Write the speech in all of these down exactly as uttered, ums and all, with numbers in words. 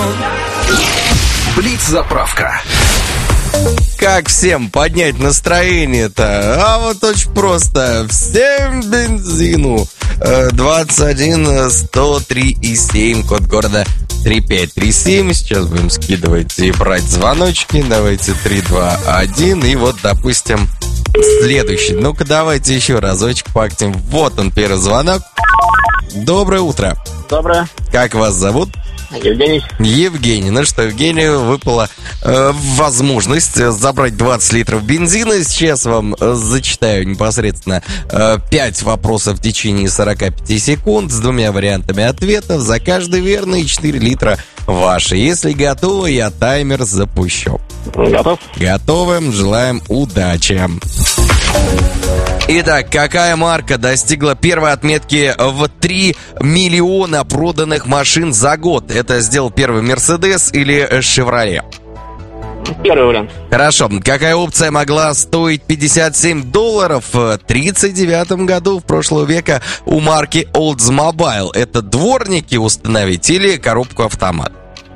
Блиц-заправка. Как всем поднять настроение-то? А вот очень просто. Всем бензину. двадцать один сто три и семь, код города три пять три семь. Сейчас будем скидывать и брать звоночки. Давайте три два один. И вот, допустим, следующий. Ну-ка, давайте еще разочек поактим. Вот он, первый звонок. Доброе утро. Доброе. Как вас зовут? Евгений. Евгений. Ну что, Евгению выпала э, возможность забрать двадцать литров бензина. Сейчас вам э, зачитаю непосредственно э, пять вопросов в течение сорок пять секунд с двумя вариантами ответов. За каждый верный четыре литра ваши. Если готовы, я таймер запущу. Готов. Готовы. Желаем удачи. Итак, какая марка достигла первой отметки в три миллиона проданных машин за год? Это сделал первый Mercedes или Chevrolet? Первый вариант. Хорошо. Какая опция могла стоить пятьдесят семь долларов в тридцать девятом году в прошлого века у марки Oldsmobile? Это дворники установить или коробку автомат?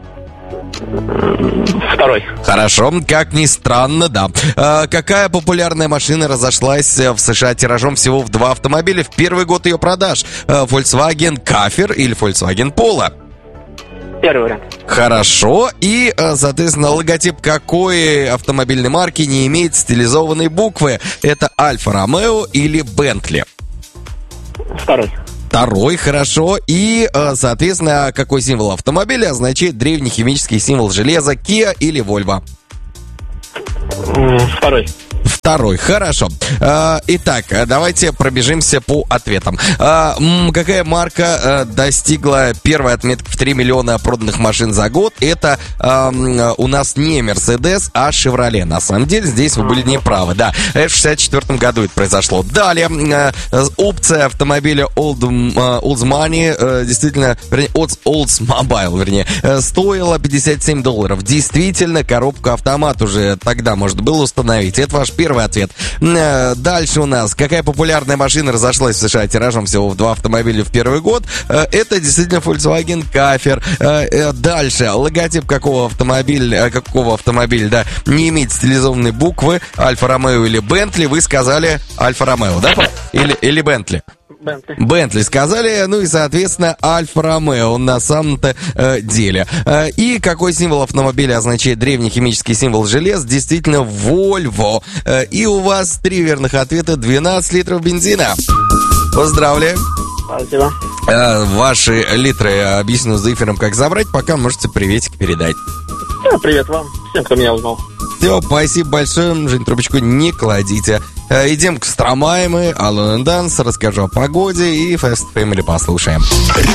Второй. Хорошо, как ни странно, да. А, какая популярная машина разошлась в США тиражом всего в два автомобиля в первый год ее продаж? А, Volkswagen Kafir или Volkswagen Polo? Первый вариант. Хорошо. И, соответственно, логотип какой автомобильной марки не имеет стилизованной буквы? Это Альфа Ромео или Бентли? Второй. Второй, хорошо. И, соответственно, какой символ автомобиля означает древний химический символ железа? Kia или Volvo? Второй. Второй, хорошо. Итак, давайте пробежимся по ответам. Какая марка достигла первой отметки в три миллиона проданных машин за год? Это у нас не Mercedes, а Chevrolet. На самом деле, здесь вы были неправы. Да, в шестьдесят четвёртом году это произошло. Далее, опция автомобиля Old, Oldsmoney, действительно, вернее, Oldsmobile, вернее, стоила пятьдесят семь долларов. Действительно, коробку автомат уже тогда можно было установить. Это ваш первый ответ. Дальше у нас. Какая популярная машина разошлась в США тиражом всего в два автомобиля в первый год? Это действительно Volkswagen Kafir. Дальше. Логотип какого автомобиля, какого автомобиля, да, не имеет стилизованной буквы? Альфа Ромео или Бентли? Вы сказали Альфа Ромео, да? Или, или Бентли? Бентли. Бентли сказали, ну и, соответственно, Альфа Ромео на самом-то э, деле. Э, и какой символ автомобиля означает древний химический символ желез? Действительно, Volvo. Э, и у вас три верных ответа, двенадцать литров бензина. Поздравляю. Спасибо. Э, ваши литры объясню за эфиром, как забрать, пока можете приветик передать. Да, привет вам, всем, кто меня узнал. Все, спасибо большое. Жень, трубочку не кладите. Э, идем к Стромае мы, Alone and Dance, расскажу о погоде и Fast Family послушаем.